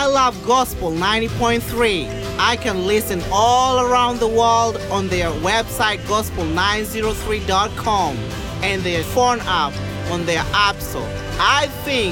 Love Gospel 90.3. I can listen all around the world on their website gospel903.com and their phone app on their app store. I think